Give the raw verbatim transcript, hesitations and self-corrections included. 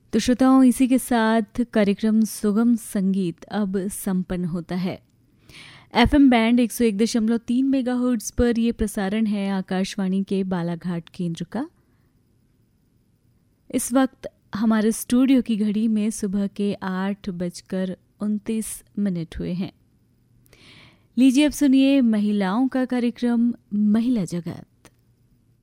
तो श्रोताओं, इसी के साथ कार्यक्रम सुगम संगीत अब संपन्न होता है। एफएम बैंड एक सौ एक दशमलव तीन मेगाहर्ट्ज पर यह प्रसारण है आकाशवाणी के बालाघाट केंद्र का। इस वक्त हमारे स्टूडियो की घड़ी में सुबह के आठ बजकर उनतीस मिनट हुए हैं। लीजिए अब सुनिए महिलाओं का कार्यक्रम महिला जगत।